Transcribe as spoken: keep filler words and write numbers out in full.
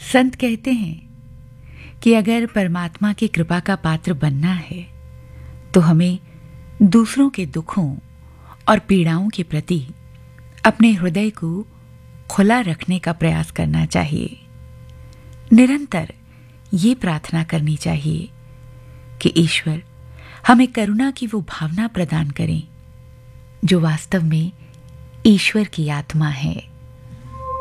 संत कहते हैं कि अगर परमात्मा की कृपा का पात्र बनना है तो हमें दूसरों के दुखों और पीड़ाओं के प्रति अपने हृदय को खुला रखने का प्रयास करना चाहिए। निरंतर ये प्रार्थना करनी चाहिए कि ईश्वर हमें करुणा की वो भावना प्रदान करें जो वास्तव में ईश्वर की आत्मा है।